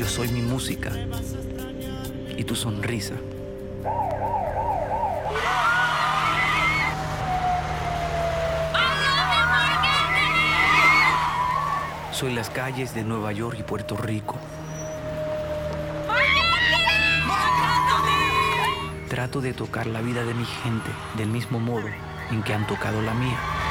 Yo soy mi música y tu sonrisa. Soy las calles de Nueva York y Puerto Rico. Trato de tocar la vida de mi gente del mismo modo en que han tocado la mía.